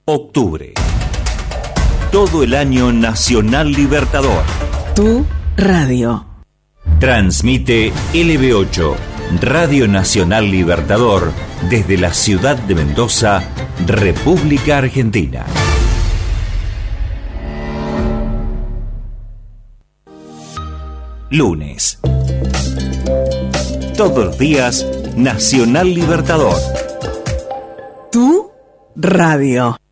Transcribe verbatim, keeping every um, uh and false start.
Octubre. Todo el año Nacional Libertador. Tu radio. Transmite L B ocho, Radio Nacional Libertador, desde la ciudad de Mendoza, República Argentina. Lunes. Todos los días, Nacional Libertador. Tu radio.